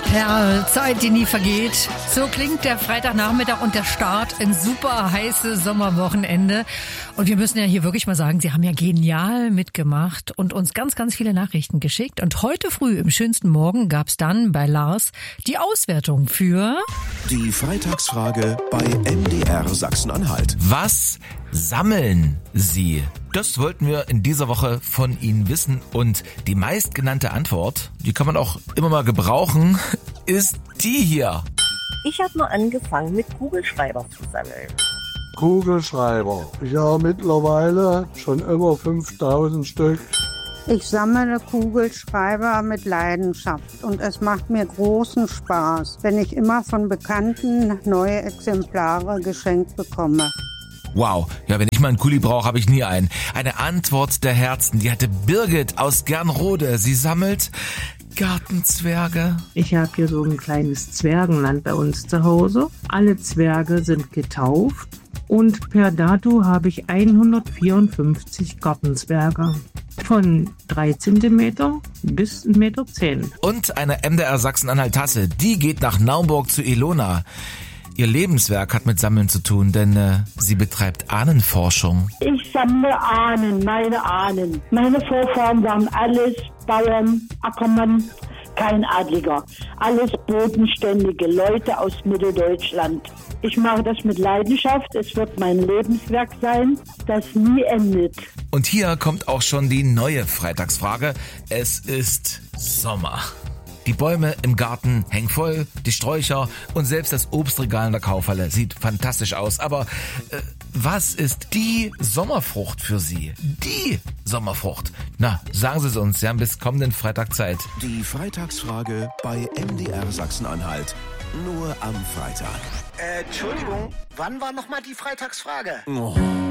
Ja, Zeit, die nie vergeht. So klingt der Freitagnachmittag und der Start in super heiße Sommerwochenende. Und wir müssen ja hier wirklich mal sagen, Sie haben ja genial mitgemacht und uns ganz, ganz viele Nachrichten geschickt. Und heute früh im schönsten Morgen gab's dann bei Lars die Auswertung für die Freitagsfrage bei MDR Sachsen-Anhalt. Was sammeln Sie? Das wollten wir in dieser Woche von Ihnen wissen. Und die meistgenannte Antwort, die kann man auch immer mal gebrauchen, ist die hier. Ich habe mal angefangen mit Kugelschreiber zu sammeln. Kugelschreiber. Ich habe mittlerweile schon über 5000 Stück. Ich sammle Kugelschreiber mit Leidenschaft und es macht mir großen Spaß, wenn ich immer von Bekannten neue Exemplare geschenkt bekomme. Wow, ja, wenn ich mal einen Kuli brauche, habe ich nie einen. Eine Antwort der Herzen, die hatte Birgit aus Gernrode. Sie sammelt Gartenzwerge. Ich habe hier so ein kleines Zwergenland bei uns zu Hause. Alle Zwerge sind getauft und per dato habe ich 154 Gartenzwerge. Von 3 cm bis 1,10 Meter. Und eine MDR Sachsen-Anhalt-Tasse, die geht nach Naumburg zu Ilona. Ihr Lebenswerk hat mit Sammeln zu tun, denn sie betreibt Ahnenforschung. Ich sammle Ahnen, meine Ahnen. Meine Vorfahren waren alles Bauern, Ackermann, kein Adliger. Alles bodenständige Leute aus Mitteldeutschland. Ich mache das mit Leidenschaft. Es wird mein Lebenswerk sein, das nie endet. Und hier kommt auch schon die neue Freitagsfrage. Es ist Sommer. Die Bäume im Garten hängen voll, die Sträucher und selbst das Obstregal in der Kaufhalle sieht fantastisch aus. Aber was ist die Sommerfrucht für Sie? Die Sommerfrucht. Na, sagen Sie es uns, Sie haben bis kommenden Freitag Zeit. Die Freitagsfrage bei MDR Sachsen-Anhalt. Nur am Freitag. Entschuldigung, wann war nochmal die Freitagsfrage? Oh.